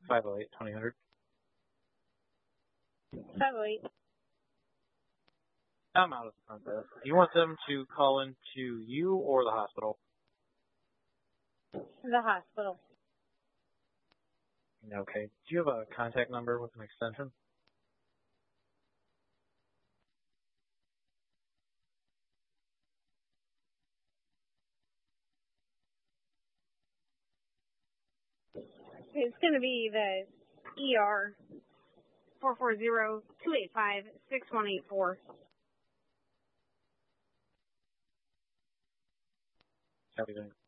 508-2000. 508. I'm out of the front desk. Do you want them to call into you or the hospital? The hospital. Okay. Do you have a contact number with an extension? It's going to be the ER 440-285-6184. Copy that.